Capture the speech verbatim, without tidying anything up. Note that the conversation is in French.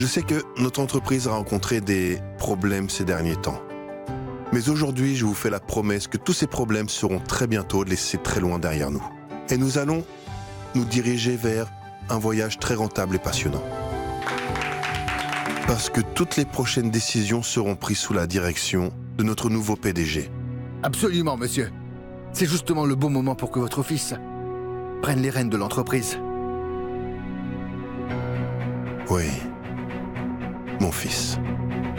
Je sais que notre entreprise a rencontré des problèmes ces derniers temps. Mais aujourd'hui, je vous fais la promesse que tous ces problèmes seront très bientôt laissés très loin derrière nous. Et nous allons nous diriger vers un voyage très rentable et passionnant. Parce que toutes les prochaines décisions seront prises sous la direction de notre nouveau P D G. Absolument, monsieur. C'est justement le bon moment pour que votre fils prenne les rênes de l'entreprise. Oui, mon fils.